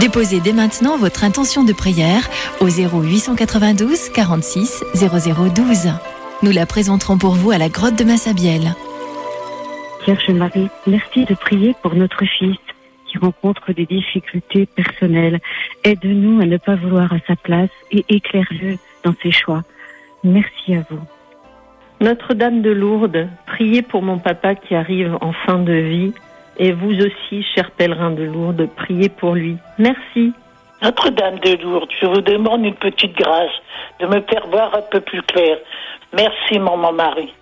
Déposez dès maintenant votre intention de prière au 0892 46 0012. Nous la présenterons pour vous à la grotte de Massabielle. Vierge Marie, merci de prier pour notre fils qui rencontre des difficultés personnelles. Aide-nous à ne pas vouloir à sa place et éclaire-le dans ses choix. Merci à vous. Notre-Dame de Lourdes, priez pour mon papa qui arrive en fin de vie. Et vous aussi, chers pèlerins de Lourdes, priez pour lui. Merci. Notre-Dame de Lourdes, je vous demande une petite grâce de me faire voir un peu plus clair. Merci, Maman Marie.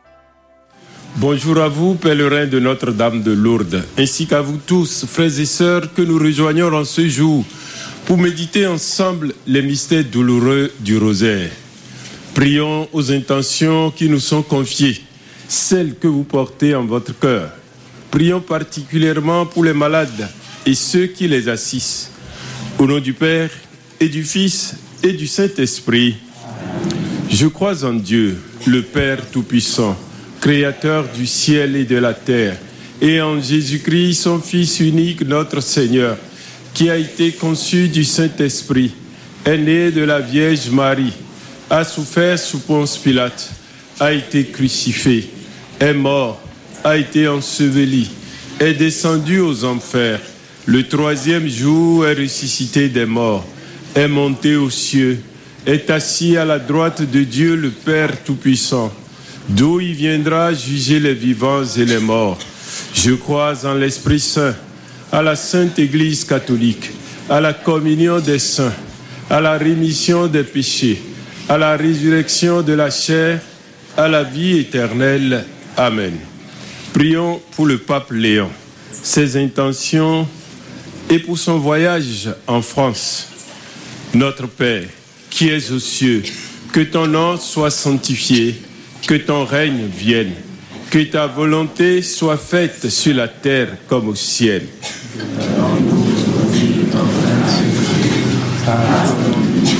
Bonjour à vous, pèlerins de Notre-Dame de Lourdes, ainsi qu'à vous tous, frères et sœurs, que nous rejoignons en ce jour pour méditer ensemble les mystères douloureux du rosaire. Prions aux intentions qui nous sont confiées, celles que vous portez en votre cœur. Prions particulièrement pour les malades et ceux qui les assistent. Au nom du Père et du Fils et du Saint-Esprit, je crois en Dieu, le Père Tout-Puissant, Créateur du ciel et de la terre, et en Jésus-Christ, son Fils unique, notre Seigneur, qui a été conçu du Saint-Esprit, est né de la Vierge Marie, a souffert sous Ponce Pilate, a été crucifié, est mort, a été enseveli, est descendu aux enfers. Le troisième jour est ressuscité des morts, est monté aux cieux, est assis à la droite de Dieu le Père Tout-Puissant, d'où il viendra juger les vivants et les morts. Je crois en l'Esprit Saint, à la Sainte Église catholique, à la communion des saints, à la rémission des péchés, à la résurrection de la chair, à la vie éternelle. Amen. Prions pour le pape Léon, ses intentions et pour son voyage en France. Notre Père, qui es aux cieux, que ton nom soit sanctifié, que ton règne vienne, que ta volonté soit faite sur la terre comme au ciel.